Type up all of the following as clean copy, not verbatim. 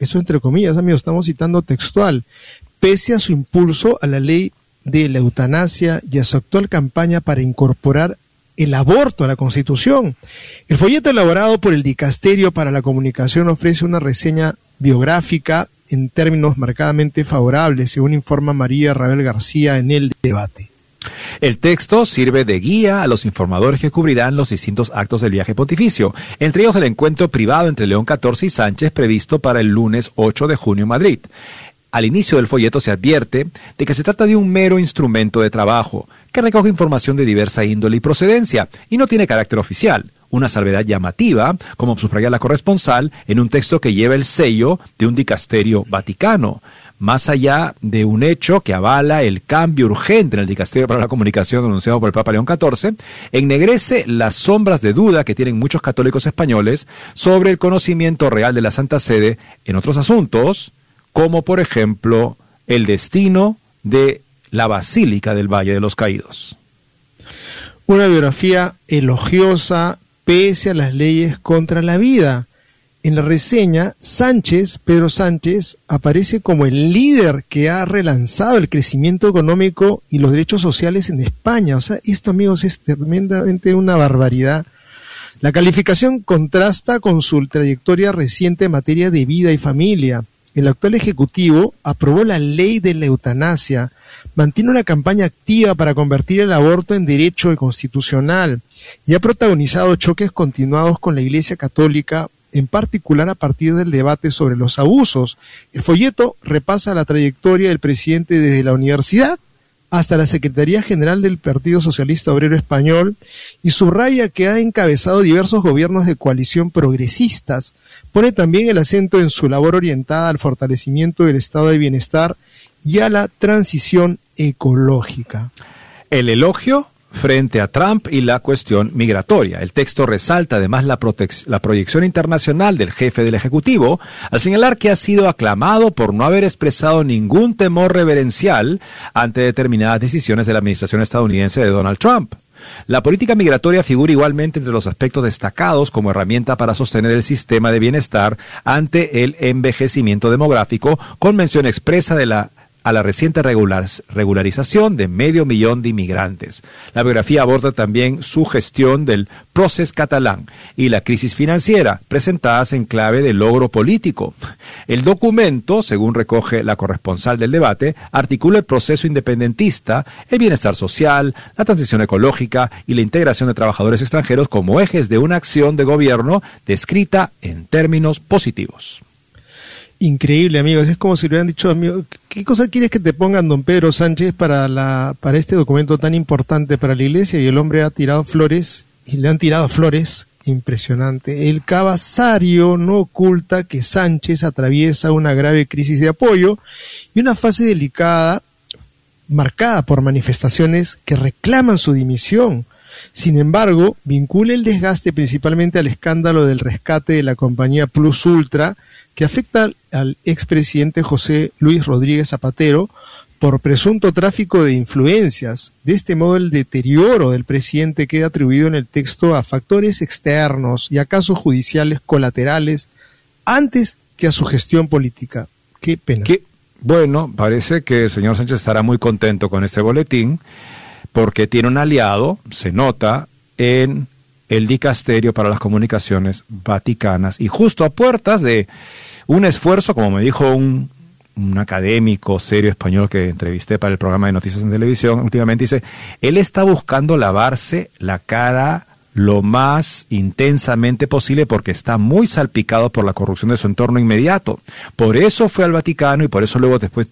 eso entre comillas, amigos, estamos citando textual, pese a su impulso a la ley de la eutanasia y a su actual campaña para incorporar el aborto a la Constitución. El folleto elaborado por el Dicasterio para la Comunicación ofrece una reseña biográfica en términos marcadamente favorables, según informa María Rabel García en El Debate. El texto sirve de guía a los informadores que cubrirán los distintos actos del viaje pontificio, entre ellos el encuentro privado entre León XIV y Sánchez previsto para el lunes 8 de junio en Madrid. Al inicio del folleto se advierte de que se trata de un mero instrumento de trabajo que recoge información de diversa índole y procedencia y no tiene carácter oficial, una salvedad llamativa, como subraya la corresponsal, en un texto que lleva el sello de un dicasterio vaticano. Más allá de un hecho que avala el cambio urgente en el Dicasterio para la Comunicación anunciado por el Papa León XIV, ennegrece las sombras de duda que tienen muchos católicos españoles sobre el conocimiento real de la Santa Sede en otros asuntos, como por ejemplo el destino de la Basílica del Valle de los Caídos. Una biografía elogiosa pese a las leyes contra la vida. En la reseña, Pedro Sánchez, aparece como el líder que ha relanzado el crecimiento económico y los derechos sociales en España. O sea, esto, amigos, es tremendamente una barbaridad. La calificación contrasta con su trayectoria reciente en materia de vida y familia. El actual Ejecutivo aprobó la ley de la eutanasia, mantiene una campaña activa para convertir el aborto en derecho constitucional y ha protagonizado choques continuados con la Iglesia Católica, en particular a partir del debate sobre los abusos. El folleto repasa la trayectoria del presidente desde la universidad hasta la Secretaría General del Partido Socialista Obrero Español y subraya que ha encabezado diversos gobiernos de coalición progresistas. Pone también el acento en su labor orientada al fortalecimiento del estado de bienestar y a la transición ecológica. El elogio frente a Trump y la cuestión migratoria. El texto resalta además la proyección internacional del jefe del Ejecutivo, al señalar que ha sido aclamado por no haber expresado ningún temor reverencial ante determinadas decisiones de la administración estadounidense de Donald Trump. La política migratoria figura igualmente entre los aspectos destacados como herramienta para sostener el sistema de bienestar ante el envejecimiento demográfico, con mención expresa a la reciente regularización de 500.000 de inmigrantes. La biografía aborda también su gestión del procés catalán y la crisis financiera, presentadas en clave de logro político. El documento, según recoge la corresponsal del debate, articula el proceso independentista, el bienestar social, la transición ecológica y la integración de trabajadores extranjeros como ejes de una acción de gobierno descrita en términos positivos. Increíble, amigos. Es como si le hubieran dicho, amigo, ¿qué cosa quieres que te pongan, don Pedro Sánchez, para este documento tan importante para la Iglesia? Y el hombre ha tirado flores, y le han tirado flores. Impresionante. El cabasario no oculta que Sánchez atraviesa una grave crisis de apoyo y una fase delicada marcada por manifestaciones que reclaman su dimisión. Sin embargo, vincula el desgaste principalmente al escándalo del rescate de la compañía Plus Ultra, que afecta al expresidente José Luis Rodríguez Zapatero por presunto tráfico de influencias. De este modo, el deterioro del presidente queda atribuido en el texto a factores externos y a casos judiciales colaterales antes que a su gestión política. Qué pena. Bueno, parece que el señor Sánchez estará muy contento con este boletín, porque tiene un aliado, se nota, en el Dicasterio para las Comunicaciones Vaticanas, y justo a puertas de un esfuerzo, como me dijo un académico serio español que entrevisté para el programa de noticias en televisión últimamente, dice, él está buscando lavarse la cara lo más intensamente posible porque está muy salpicado por la corrupción de su entorno inmediato. Por eso fue al Vaticano y por eso luego después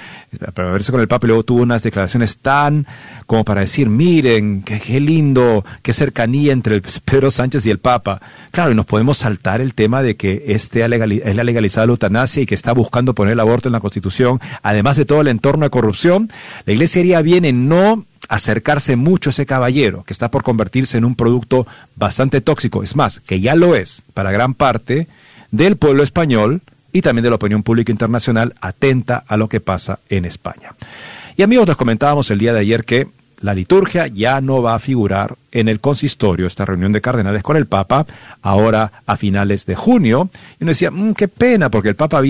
para verse con el Papa, y luego tuvo unas declaraciones tan como para decir, miren, qué lindo, qué cercanía entre el Pedro Sánchez y el Papa. Claro, y nos podemos saltar el tema de que es la legalizada la eutanasia y que está buscando poner el aborto en la Constitución, además de todo el entorno de corrupción. La Iglesia haría bien en no acercarse mucho a ese caballero, que está por convertirse en un producto bastante tóxico, es más, que ya lo es para gran parte del pueblo español y también de la opinión pública internacional atenta a lo que pasa en España. Y amigos, les comentábamos el día de ayer que la liturgia ya no va a figurar en el consistorio, esta reunión de cardenales con el Papa, ahora a finales de junio, y uno decía, qué pena, porque el Papa